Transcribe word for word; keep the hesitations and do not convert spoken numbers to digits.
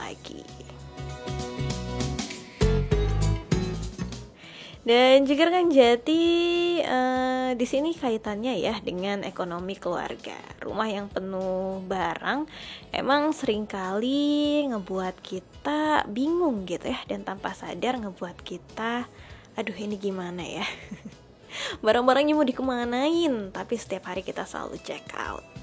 lagi. Dan juga rekan Jati, uh, di sini kaitannya ya dengan ekonomi keluarga. Rumah yang penuh barang emang seringkali ngebuat kita bingung gitu ya, dan tanpa sadar ngebuat kita, aduh ini gimana ya? Barang-barangnya mau dikemanain, tapi setiap hari kita selalu check out.